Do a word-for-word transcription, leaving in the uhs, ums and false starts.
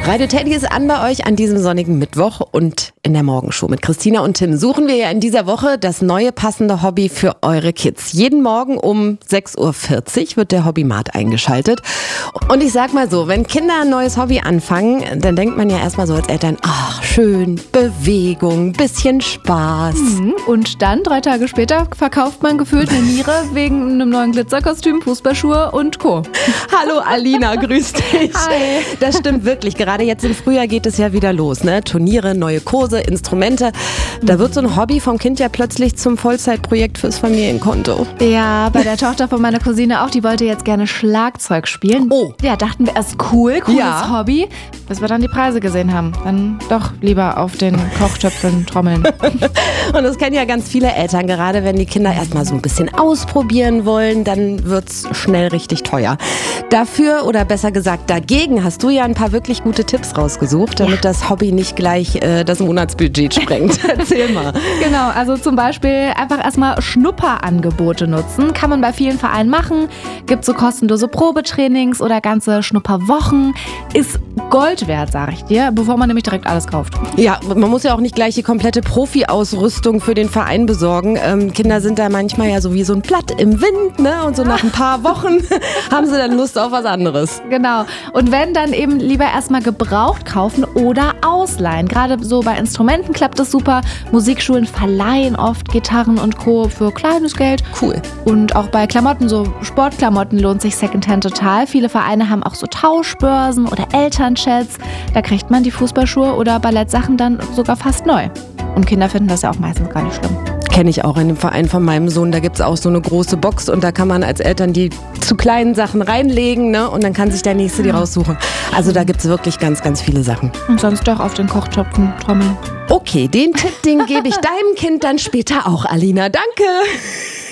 Radio Teddy ist an bei euch an diesem sonnigen Mittwoch und in der Morgenshow mit Christina und Tim suchen wir ja in dieser Woche das neue passende Hobby für eure Kids. Jeden Morgen um sechs Uhr vierzig wird der Hobbymat eingeschaltet. Und ich sag mal so, wenn Kinder ein neues Hobby anfangen, dann denkt man ja erstmal so als Eltern, ach schön, Bewegung, bisschen Spaß. Mhm. Und dann, drei Tage später, verkauft man gefühlt eine Niere wegen einem neuen Glitzerkostüm, Fußballschuhe und Co. Hallo Alina, grüß dich. Hi. Das stimmt wirklich. Gerade jetzt im Frühjahr geht es ja wieder los, ne? Turniere, neue Kurse, Instrumente. Da wird so ein Hobby vom Kind ja plötzlich zum Vollzeitprojekt fürs Familienkonto. Ja, bei der Tochter von meiner Cousine auch, die wollte jetzt gerne Schlagzeug spielen. Oh. Ja, dachten wir erst cool, cooles Ja. Hobby, bis wir dann die Preise gesehen haben. Dann doch lieber auf den Kochtöpfen trommeln. Und das kennen ja ganz viele Eltern, gerade wenn die Kinder erstmal so ein bisschen ausprobieren wollen, dann wird's schnell richtig teuer. Dafür, oder besser gesagt dagegen, hast du ja ein paar wirklich gute Tipps rausgesucht, damit ja. das Hobby nicht gleich äh, das Monatsbudget sprengt. Erzähl mal. Genau, also zum Beispiel einfach erstmal Schnupperangebote nutzen. Kann man bei vielen Vereinen machen. Gibt so kostenlose Probetrainings oder ganze Schnupperwochen. Ist Gold wert, sag ich dir, bevor man nämlich direkt alles kauft. Ja, man muss ja auch nicht gleich die komplette Profi-Ausrüstung für den Verein besorgen. Ähm, Kinder sind da manchmal ja so wie so ein Blatt im Wind, ne? Und so nach ein paar Wochen haben sie dann Lust auf was anderes. Genau. Und wenn, dann eben lieber erstmal gebraucht kaufen oder ausleihen. Gerade so bei Instrumenten klappt das super. Musikschulen verleihen oft Gitarren und Co. für kleines Geld. Cool. Und auch bei Klamotten, so Sportklamotten, lohnt sich Secondhand total. Viele Vereine haben auch so Tauschbörsen oder Elternchats. Da kriegt man die Fußballschuhe oder Ballettsachen dann sogar fast neu. Und Kinder finden das ja auch meistens gar nicht schlimm. Kenne ich auch in dem Verein von meinem Sohn. Da gibt es auch so eine große Box und da kann man als Eltern die zu kleinen Sachen reinlegen, ne? Und dann kann sich der Nächste die raussuchen. Also da gibt es wirklich ganz, ganz viele Sachen. Und sonst doch auf den Kochtöpfen trommeln. Okay, den Tipp, den gebe ich deinem Kind dann später auch, Alina. Danke.